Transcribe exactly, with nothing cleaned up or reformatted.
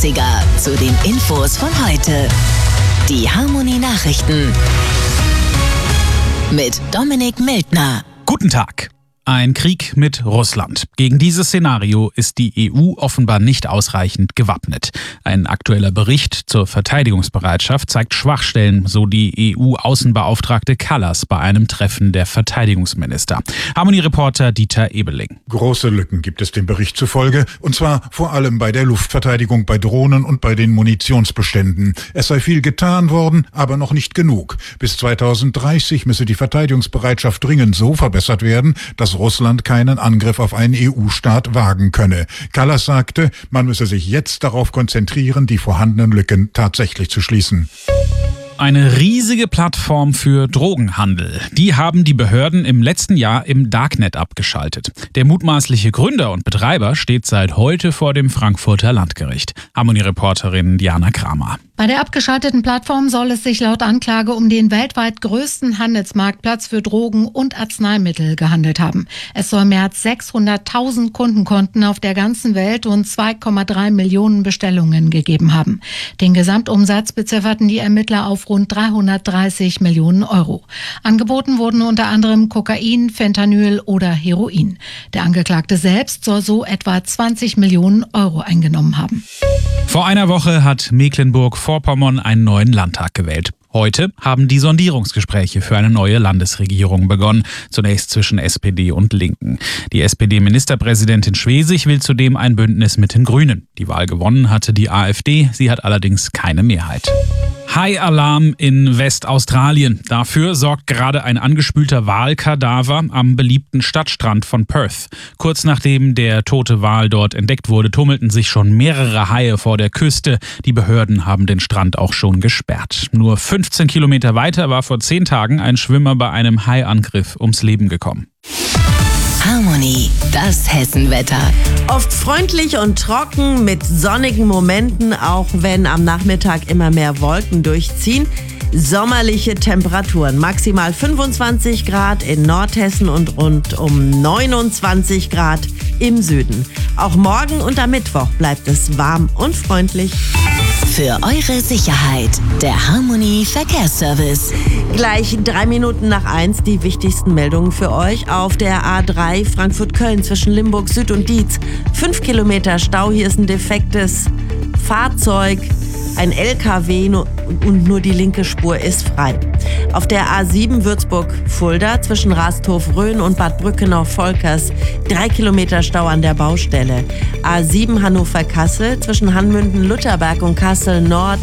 dreißiger zu den Infos von heute. Die Harmony Nachrichten mit Dominik Mildner. Guten Tag. Ein Krieg mit Russland. Gegen dieses Szenario ist die E U offenbar nicht ausreichend gewappnet. Ein aktueller Bericht zur Verteidigungsbereitschaft zeigt Schwachstellen, so die E U-Außenbeauftragte Kallas bei einem Treffen der Verteidigungsminister. Harmony-Reporter Dieter Ebeling. Große Lücken gibt es dem Bericht zufolge, und zwar vor allem bei der Luftverteidigung, bei Drohnen und bei den Munitionsbeständen. Es sei viel getan worden, aber noch nicht genug. Bis zweitausenddreißig müsse die Verteidigungsbereitschaft dringend so verbessert werden, dass Russland keinen Angriff auf einen E U-Staat wagen könne. Kallas sagte, man müsse sich jetzt darauf konzentrieren, die vorhandenen Lücken tatsächlich zu schließen. Eine riesige Plattform für Drogenhandel. Die haben die Behörden im letzten Jahr im Darknet abgeschaltet. Der mutmaßliche Gründer und Betreiber steht seit heute vor dem Frankfurter Landgericht. Harmony-Reporterin Diana Kramer. Bei der abgeschalteten Plattform soll es sich laut Anklage um den weltweit größten Handelsmarktplatz für Drogen und Arzneimittel gehandelt haben. Es soll mehr als sechshunderttausend Kundenkonten auf der ganzen Welt und zwei Komma drei Millionen Bestellungen gegeben haben. Den Gesamtumsatz bezifferten die Ermittler auf rund dreihundertdreißig Millionen Euro. Angeboten wurden unter anderem Kokain, Fentanyl oder Heroin. Der Angeklagte selbst soll so etwa zwanzig Millionen Euro eingenommen haben. Vor einer Woche hat Mecklenburg-Vorpommern einen neuen Landtag gewählt. Heute haben die Sondierungsgespräche für eine neue Landesregierung begonnen, zunächst zwischen S P D und Linken. Die S P D-Ministerpräsidentin Schwesig will zudem ein Bündnis mit den Grünen. Die Wahl gewonnen hatte die AfD, sie hat allerdings keine Mehrheit. Hai-Alarm in Westaustralien. Dafür sorgt gerade ein angespülter Walkadaver am beliebten Stadtstrand von Perth. Kurz nachdem der tote Wal dort entdeckt wurde, tummelten sich schon mehrere Haie vor der Küste. Die Behörden haben den Strand auch schon gesperrt. Nur fünfzehn Kilometer weiter war vor zehn Tagen ein Schwimmer bei einem Haiangriff ums Leben gekommen. Harmony, das Hessenwetter. Oft freundlich und trocken mit sonnigen Momenten, auch wenn am Nachmittag immer mehr Wolken durchziehen. Sommerliche Temperaturen, maximal fünfundzwanzig Grad in Nordhessen und rund um neunundzwanzig Grad im Süden. Auch morgen und am Mittwoch bleibt es warm und freundlich. Für eure Sicherheit, der Harmony Verkehrsservice. Gleich drei Minuten nach eins die wichtigsten Meldungen für euch. Auf der A drei Frankfurt-Köln zwischen Limburg Süd und Dietz. Fünf Kilometer Stau, hier ist ein defektes Fahrzeug. Ein L K W und nur die linke Spur ist frei. Auf der A sieben Würzburg-Fulda zwischen Rasthof-Rhön und Bad Brückenau-Volkers drei Kilometer Stau an der Baustelle. A sieben Hannover-Kassel zwischen Hanmünden-Lutherberg und Kassel-Nord